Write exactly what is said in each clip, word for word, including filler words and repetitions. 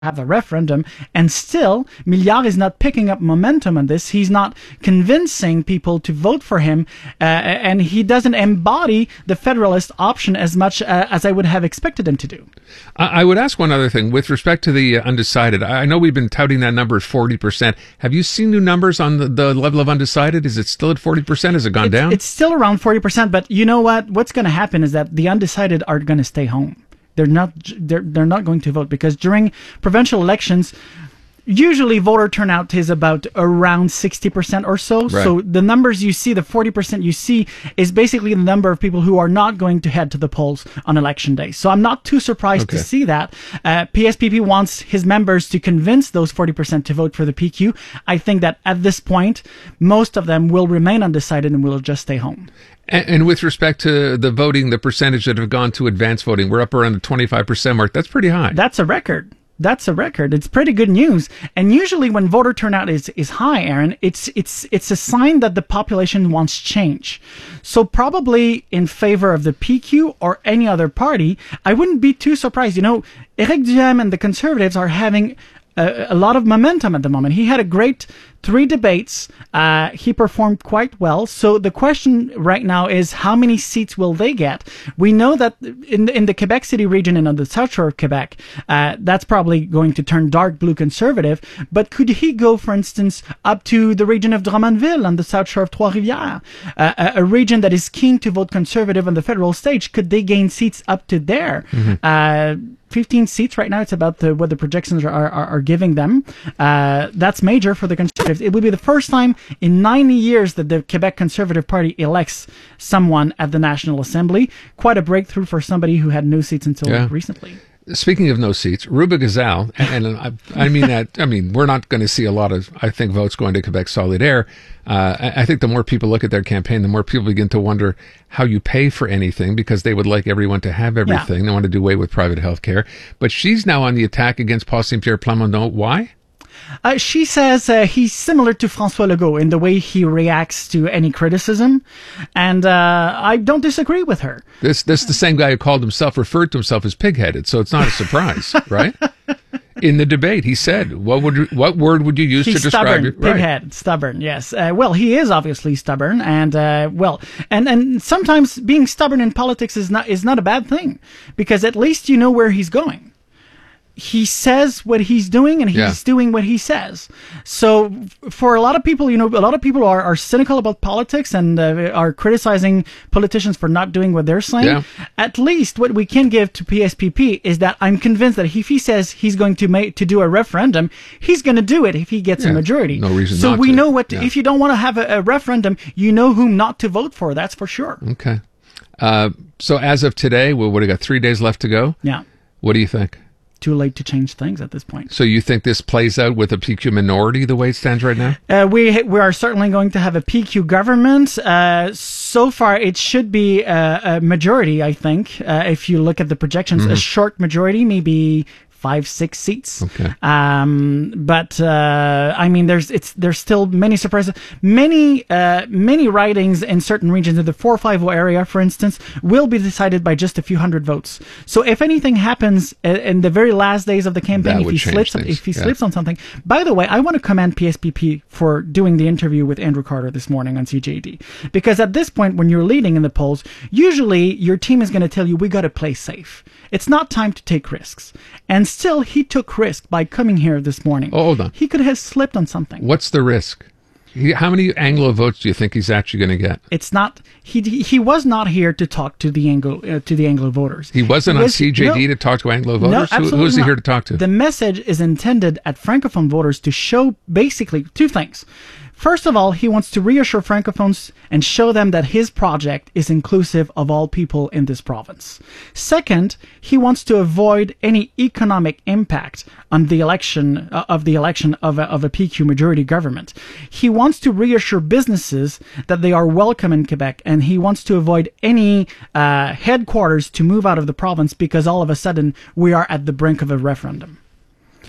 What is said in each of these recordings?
have a referendum, and still Milliard is not picking up momentum on this. He's not convincing people to vote for him, uh, and he doesn't embody the federalist option as much uh, as I would have expected him to do. I would ask one other thing with respect to the uh, undecided. I know we've been touting that number as forty percent. Have you seen new numbers on the, the level of undecided? Is it still at forty percent? Has it gone it's, down? It's still around forty percent, but you know what? What's going to happen is that the undecided are going to stay home. They're not. They're they're not going to vote because during provincial elections, usually voter turnout is about around sixty percent or so. Right. So the numbers you see, the forty percent you see, is basically the number of people who are not going to head to the polls on election day. So I'm not too surprised okay. to see that. Uh, P S P P wants his members to convince those forty percent to vote for the P Q. I think that at this point, most of them will remain undecided and will just stay home. And, and with respect to the voting, the percentage that have gone to advance voting, we're up around the twenty-five percent mark. That's pretty high. That's a record. That's a record. It's pretty good news. And usually when voter turnout is, is high, Aaron, it's, it's, it's a sign that the population wants change. So probably in favor of the P Q or any other party, I wouldn't be too surprised. You know, Éric Duhaime and the Conservatives are having a, a lot of momentum at the moment. He had a great three debates. Uh, he performed quite well. So the question right now is how many seats will they get? We know that in the, in the Quebec City region and on the South Shore of Quebec, uh, that's probably going to turn dark blue conservative. But could he go, for instance, up to the region of Drummondville on the South Shore of Trois-Rivières, uh, a, a region that is keen to vote conservative on the federal stage? Could they gain seats up to there? Mm-hmm. Uh, fifteen seats right now. It's about the, what the projections are, are, are giving them. Uh, that's major for the Conservatives. It would be the first time in ninety years that the Quebec Conservative Party elects someone at the National Assembly. Quite a breakthrough for somebody who had no seats until yeah. recently. Speaking of no seats, Ruba Gazal, and, and I, I mean that, I mean, we're not going to see a lot of, I think, votes going to Quebec Solidaire. Uh, I, I think the more people look at their campaign, the more people begin to wonder how you pay for anything because they would like everyone to have everything. Yeah. They want to do away with private health care. But she's now on the attack against Paul Saint-Pierre Plamondon. Why? Uh, she says uh, he's similar to François Legault in the way he reacts to any criticism, and uh, I don't disagree with her. This this is the same guy who called himself, referred to himself as pig-headed, so it's not a surprise, right? In the debate, he said, "What would what word would you use he's to describe stubborn, it?" Right. Pig-head, stubborn. Yes. Uh, well, he is obviously stubborn, and uh, well, and and sometimes being stubborn in politics is not is not a bad thing because at least you know where he's going. He says what he's doing and he's yeah. doing what he says. So for a lot of people, you know, a lot of people are, are cynical about politics and uh, are criticizing politicians for not doing what they're saying. Yeah. At least what we can give to P S P P is that I'm convinced that if he says he's going to make to do a referendum, he's going to do it if he gets yeah. a majority. No reason so not we to. know what, to, yeah. if you don't want to have a, a referendum, you know whom not to vote for. That's for sure. Okay. Uh, so as of today, well, what, we got three days left to go? Yeah. What do you think? Too late to change things at this point. So you think this plays out with a P Q minority the way it stands right now? Uh, we we are certainly going to have a P Q government. Uh, so far, it should be a, a majority, I think. Uh, if you look at the projections, mm-hmm. a short majority, maybe five, six seats. Okay. Um, but uh, I mean, there's it's there's still many surprises. Many uh, many ridings in certain regions in the four five area, for instance, will be decided by just a few hundred votes. So if anything happens in the very last days of the campaign, if he slips, things. if he yeah. slips on something. By the way, I want to commend P S P P for doing the interview with Andrew Carter this morning on C J D, because at this point, when you're leading in the polls, usually your team is going to tell you we got to play safe. It's not time to take risks. And still, he took risk by coming here this morning. Oh, hold on. He could have slipped on something. What's the risk? He, how many Anglo votes do you think he's actually going to get? It's not. He he was not here to talk to the Anglo uh, to the Anglo voters. He wasn't he was, on C J D no, to talk to Anglo voters. No, absolutely who, who is he not. here to talk to? The message is intended at Francophone voters to show basically two things. First of all, he wants to reassure Francophones and show them that his project is inclusive of all people in this province. Second, he wants to avoid any economic impact on the election uh, of the election of a, of a P Q majority government. He wants to reassure businesses that they are welcome in Quebec, and he wants to avoid any uh, headquarters to move out of the province because all of a sudden we are at the brink of a referendum.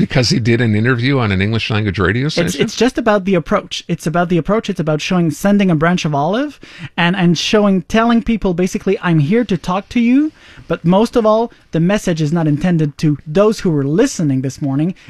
because he did an interview on an English language radio station? It's, it's just about the approach. It's about the approach. It's about showing, sending a branch of olive and, and showing, telling people basically, I'm here to talk to you. But most of all, the message is not intended to those who were listening this morning.